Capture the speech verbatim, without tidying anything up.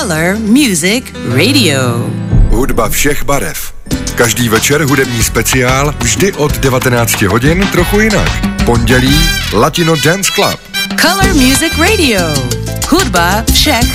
Color Music Radio. Hudba všech barev. Každý večer hudební speciál, vždy od devatenáct hodin trochu jinak. Pondělí Latino Dance Club. Color Music Radio. Hudba všech